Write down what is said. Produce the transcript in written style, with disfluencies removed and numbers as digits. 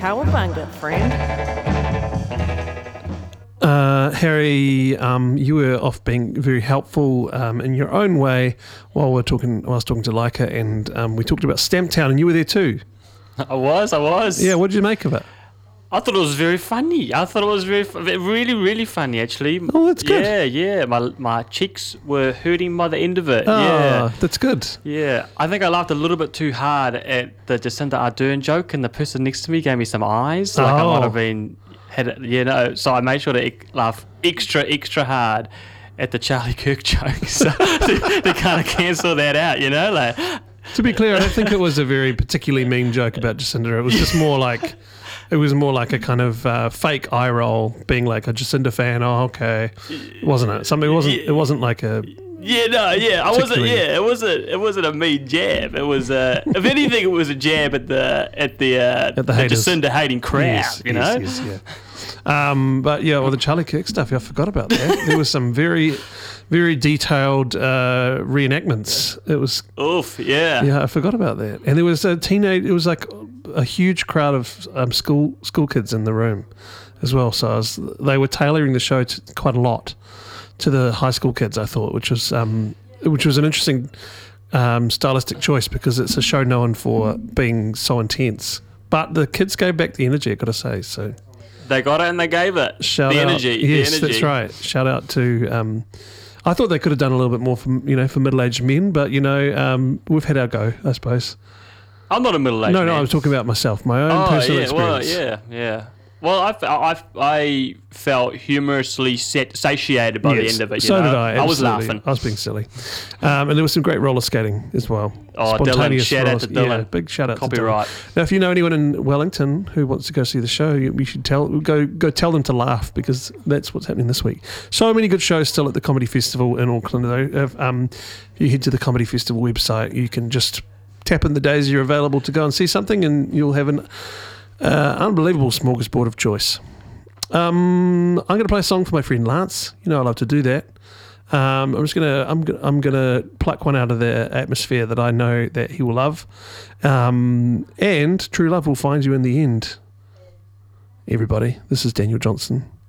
Cowabunga, friend. Harry, you were off being very helpful in your own way while I was talking to Leica, and we talked about Stamptown, and you were there too. I was. Yeah, what did you make of it? I thought it was very funny. I thought it was really, really funny, actually. Oh, that's good. Yeah. My cheeks were hurting by the end of it. Oh, yeah. that's good. Yeah. I think I laughed a little bit too hard at the Jacinda Ardern joke, and the person next to me gave me some eyes. Like I might have been... so I made sure to laugh extra hard at the Charlie Kirk joke. So to kind of cancel that out, like... To be clear, I don't think it was a very particularly mean joke about Jacinda. It was just more like... It was more like a kind of fake eye roll, being like a Jacinda fan. Oh, okay, wasn't it? It wasn't like a. I wasn't. Yeah, it wasn't a mean jab. It was, if anything, it was a jab at the Jacinda hating crowd. Yes, but yeah, the Charlie Kirk stuff. I forgot about that. There was some very, very detailed reenactments. It was. Oof! Yeah. Yeah, I forgot about that. And there was a teenage. It was like a huge crowd of school kids in the room as well. So they were tailoring the show quite a lot to the high school kids, I thought, which was an interesting stylistic choice because it's a show known for being so intense. But the kids gave back the energy, I've got to say. So they got it and they gave it. Energy. Yes, that's right. Shout out to. I thought they could have done a little bit more for middle-aged men, but we've had our go, I suppose. I'm not a middle-aged man. No, I was talking about myself, my own personal experience. Yeah. Well, I felt humorously satiated by the end of it. So did I. I was laughing. I was being silly. And there was some great roller skating as well. Oh, Dylan. Shout out to Dylan. Yeah, big shout out Copyright. to Dylan. Now, if you know anyone in Wellington who wants to go see the show, you should go tell them to laugh because that's what's happening this week. So many good shows still at the Comedy Festival in Auckland, though. If you head to the Comedy Festival website, you can just tap in the days you're available to go and see something, and you'll have an unbelievable smorgasbord of choice. I'm going to play a song for my friend Lance. I love to do that. I'm gonna pluck one out of the atmosphere that I know that he will love, and true love will find you in the end. Everybody, this is Daniel Johnson.